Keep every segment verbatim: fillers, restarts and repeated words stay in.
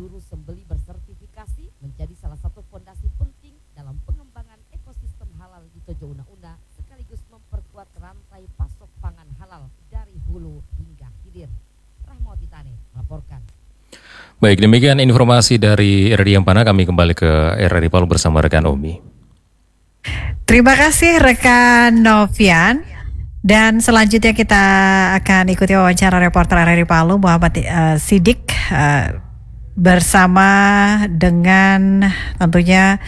juru sembeli bersertifikasi menjadi salah satu fondasi penting dalam pengembangan ekosistem halal di Tojo Una-Una sekaligus memperkuat rantai pasok pangan halal dari hulu hingga hilir. Rahmawati Tane melaporkan. Baik, demikian informasi dari R R I Ampana. Kami kembali ke R R I Palu bersama rekan Omi. Terima kasih rekan Novian. Dan selanjutnya kita akan ikuti wawancara reporter R R I Palu Muhammad uh, Sidik uh, bersama dengan tentunya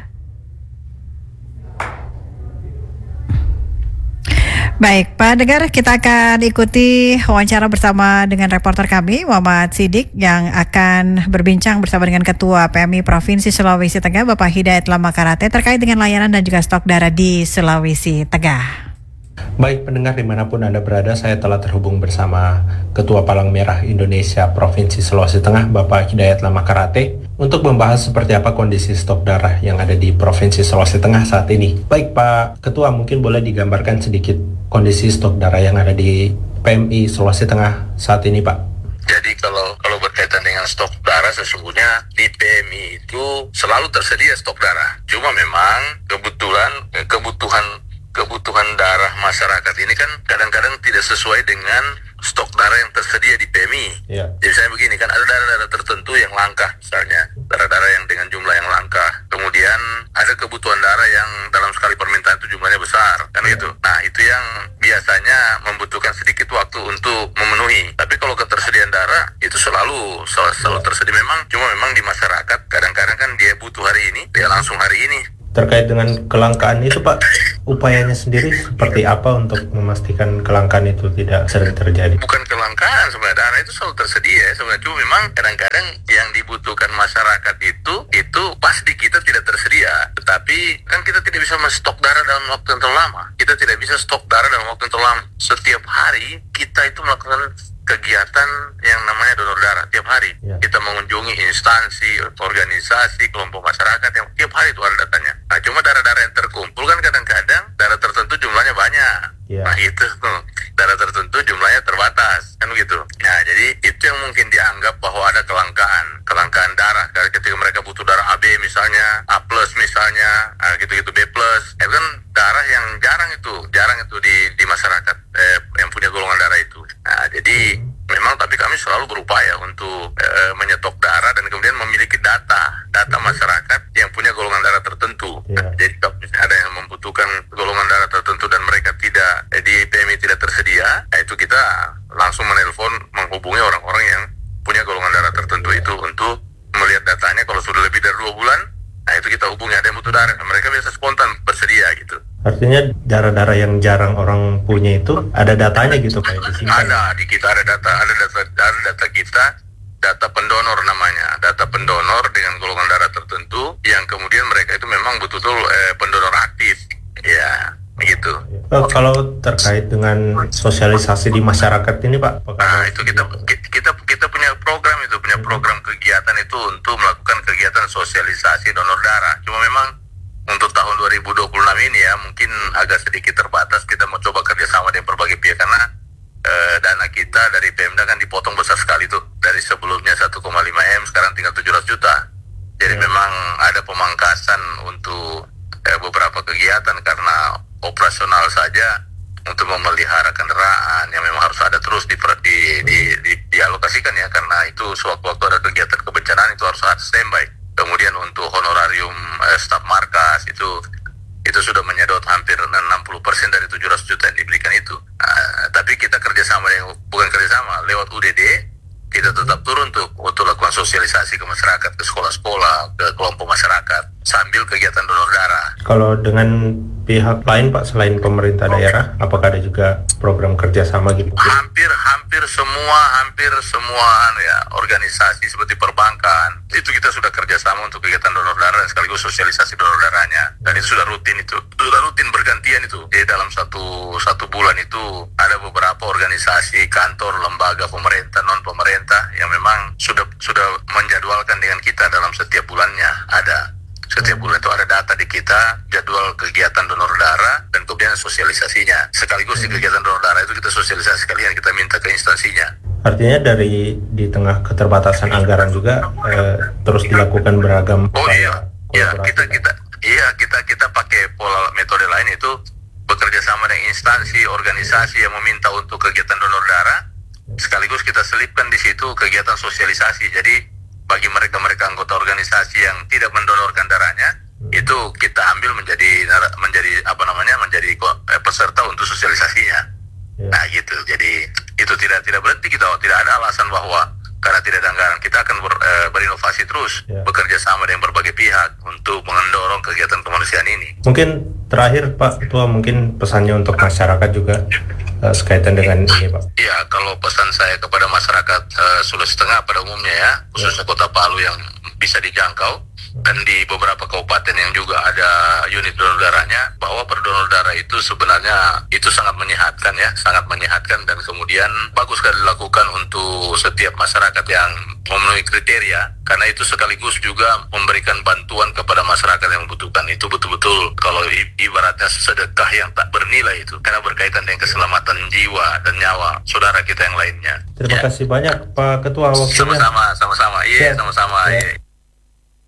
baik, Pak Dengar, kita akan ikuti wawancara bersama dengan reporter kami Muhammad Sidik yang akan berbincang bersama dengan Ketua P M I Provinsi Sulawesi Tengah Bapak Hidayat Lamakarate terkait dengan layanan dan juga stok darah di Sulawesi Tengah. Baik pendengar dimanapun Anda berada, saya telah terhubung bersama Ketua Palang Merah Indonesia Provinsi Sulawesi Tengah Bapak Hidayat Lamakarate untuk membahas seperti apa kondisi stok darah yang ada di Provinsi Sulawesi Tengah saat ini. Baik Pak Ketua, mungkin boleh digambarkan sedikit kondisi stok darah yang ada di P M I Sulawesi Tengah saat ini Pak. Jadi kalau kalau berkaitan dengan stok darah, sesungguhnya di P M I itu selalu tersedia stok darah. Cuma memang kebetulan kebutuhan kebutuhan darah masyarakat ini kan kadang-kadang tidak sesuai dengan stok darah yang tersedia di P M I. Yeah. Jadi saya begini, kan ada darah-darah tertentu yang langka, misalnya darah-darah yang dengan jumlah yang langka. Kemudian ada kebutuhan darah yang dalam sekali permintaan itu jumlahnya besar, kan yeah. gitu. Nah itu yang biasanya membutuhkan sedikit waktu untuk memenuhi. Tapi kalau ketersediaan darah itu selalu selalu, selalu yeah. tersedia. Memang cuma memang di masyarakat kadang-kadang kan dia butuh hari ini, dia langsung hari ini. Terkait dengan kelangkaan itu Pak, upayanya sendiri seperti apa untuk memastikan kelangkaan itu tidak sering terjadi? Bukan kelangkaan sebenarnya, darah itu selalu tersedia sebenarnya. Cuma memang kadang-kadang yang dibutuhkan masyarakat itu itu pasti kita tidak tersedia. Tetapi kan kita tidak bisa menstok darah dalam waktu yang terlalu lama. Kita tidak bisa stok darah dalam waktu yang terlalu lama. Setiap hari kita itu melakukan kegiatan yang namanya donor darah tiap hari. Ya. Kita mengunjungi instansi, organisasi, kelompok masyarakat yang tiap hari itu ada datanya. Nah, cuma darah-darah yang terkumpul kan kadang-kadang darah tertentu jumlahnya banyak. Ya. Nah, itu darah tertentu jumlahnya terbatas, kan begitu. Nah, jadi itu yang mungkin dianggap bahwa ada kelangkaan, kelangkaan darah. Karena ketika mereka butuh darah A B misalnya, A plus misalnya, nah, gitu-gitu B plus, itu kan darah yang jarang itu, jarang itu di di masyarakat eh, yang punya golongan darah itu. Nah, jadi memang tapi kami selalu berupaya untuk eh, menyetok darah dan kemudian memiliki data, data masyarakat yang punya golongan darah tertentu. Yeah. Nah, jadi kalau ada yang membutuhkan golongan darah tertentu dan mereka tidak eh, di P M I tidak tersedia, nah itu kita langsung menelpon, menghubungi orang-orang yang punya golongan darah tertentu itu untuk melihat datanya. Kalau sudah lebih dari dua bulan, nah itu kita hubungi, ada yang butuh darah, mereka biasa spontan bersedia gitu. Artinya darah-darah yang jarang orang punya itu ada datanya gitu kayak di sini. Ada di kita, ada data, ada data, ada data kita, data pendonor namanya, data pendonor dengan golongan darah tertentu yang kemudian mereka itu memang betul-betul eh, pendonor aktif, ya begitu. Oh, kalau terkait dengan sosialisasi di masyarakat ini Pak, nah itu kita kita kita punya program itu, punya program kegiatan itu untuk melakukan kegiatan sosialisasi donor darah. Cuma memang untuk tahun dua ribu dua puluh enam ini ya mungkin agak sedikit terbatas. Kita mau coba kerjasama dengan berbagai pihak karena eh, dana kita dari Pemda kan dipotong besar sekali tuh, dari sebelumnya satu koma lima M sekarang tinggal tujuh ratus juta. Jadi ya. Memang ada pemangkasan untuk eh, beberapa kegiatan karena operasional saja untuk memelihara kendaraan yang memang harus ada terus di, di, di, di dialokasikan ya, karena itu sewaktu-waktu ada kegiatan kebencanaan itu harus ada standby. Kemudian untuk honorarium eh, staf markas itu itu sudah menyedot hampir enam puluh persen dari tujuh ratus juta yang diberikan itu. Nah, tapi kita kerjasama dengan, bukan kerjasama, lewat U D D kita tetap turun untuk untuk lakukan sosialisasi ke masyarakat, ke sekolah-sekolah, ke kelompok masyarakat sambil kegiatan donor darah. Kalau dengan pihak lain Pak selain pemerintah daerah, apakah ada juga program kerjasama gitu? Hampir hampir semua hampir semua ya organisasi seperti perbankan itu kita sudah kerjasama untuk kegiatan donor darah dan sekaligus sosialisasi donor darahnya, dan itu sudah rutin itu sudah rutin bergantian itu. Jadi dalam satu satu bulan itu ada beberapa organisasi, kantor, lembaga pemerintah, non pemerintah yang memang sudah sudah menjadwalkan dengan kita dalam setiap bulannya ada. Setiap bulan itu ada data di kita, jadwal kegiatan donor darah, dan kemudian sosialisasinya. Sekaligus di kegiatan donor darah itu kita sosialisasi sekalian, kita minta ke instansinya. Artinya dari di tengah keterbatasan anggaran juga eh, terus dilakukan beragam Oh iya, iya kolaborasi. kita kita iya kita kita pakai pola metode lain, itu bekerja sama dengan instansi, organisasi yang meminta untuk kegiatan donor darah, sekaligus kita selipkan di situ kegiatan sosialisasi. Jadi bagi mereka-mereka anggota organisasi yang tidak mendonorkan darahnya, itu kita ambil menjadi menjadi apa namanya menjadi eh, peserta untuk sosialisasinya. Ya. Nah gitu. Jadi itu tidak tidak berhenti, kita tidak ada alasan bahwa karena tidak ada anggaran kita akan ber, eh, berinovasi terus, Ya. bekerja sama dengan berbagai pihak untuk mendorong kegiatan kemanusiaan ini. Mungkin terakhir Pak Ketua, mungkin pesannya untuk masyarakat juga eh, sekaitan dengan ini Pak. Ya, kalau pesan saya kepada masyarakat uh, Sulawesi Tengah pada umumnya ya, khususnya Kota Palu yang bisa dijangkau dan di beberapa kabupaten yang juga ada unit donor darahnya, bahwa perdonor darah itu sebenarnya itu sangat menyehatkan ya, sangat menyehatkan, dan kemudian bagus sekali dilakukan untuk setiap masyarakat yang memenuhi kriteria, karena itu sekaligus juga memberikan bantuan kepada masyarakat yang membutuhkan. Itu betul-betul kalau i- ibaratnya sedekah yang tak bernilai itu, karena berkaitan dengan keselamatan jiwa dan nyawa saudara kita yang lainnya. Terima Ya. kasih banyak Pak Ketua waktunya. Sama-sama, sama-sama. Iya, Ya. sama-sama. Ya. Iya.